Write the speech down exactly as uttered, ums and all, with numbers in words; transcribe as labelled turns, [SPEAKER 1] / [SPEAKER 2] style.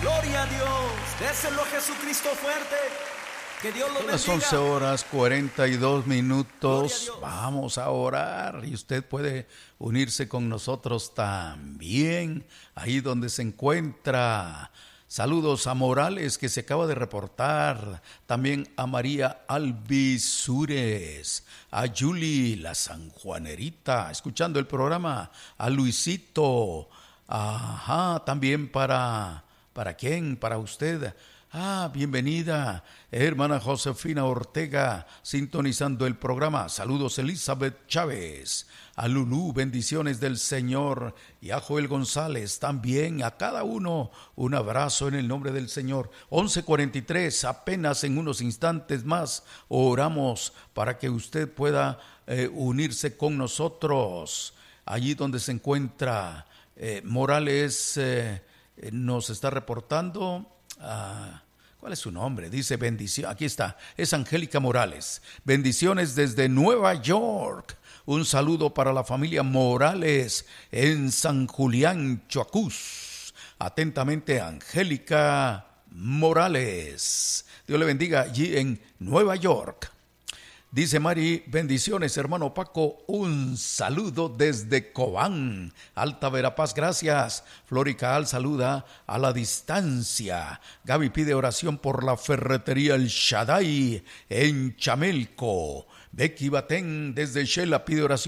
[SPEAKER 1] Gloria a Dios. Déselo a Jesucristo fuerte. Que Dios lo bendiga.
[SPEAKER 2] Las once horas cuarenta y dos minutos. Vamos a orar y usted puede unirse con nosotros también, ahí donde se encuentra. Saludos a Morales, que se acaba de reportar. También a María Alvisures, a Julie, la sanjuanerita, escuchando el programa. A Luisito. Ajá, también para... ¿Para quién? Para usted. Ah, bienvenida, hermana Josefina Ortega, sintonizando el programa. Saludos, Elizabeth Chávez. A Lulú, bendiciones del Señor. Y a Joel González, también a cada uno un abrazo en el nombre del Señor. once cuarenta y tres, apenas en unos instantes más oramos para que usted pueda eh, unirse con nosotros. Allí donde se encuentra eh, Morales, eh, eh, nos está reportando... Uh, ¿Cuál es su nombre? Dice bendición. Aquí está. Es Angélica Morales. Bendiciones desde Nueva York. Un saludo para la familia Morales en San Julián, Choacús. Atentamente, Angélica Morales. Dios le bendiga allí en Nueva York. Dice Mari, bendiciones, hermano Paco, un saludo desde Cobán, Alta Verapaz, gracias. Floricaal saluda a la distancia. Gaby pide oración por la ferretería El Shaddai en Chamelco. Becky Batén desde Shela pide oración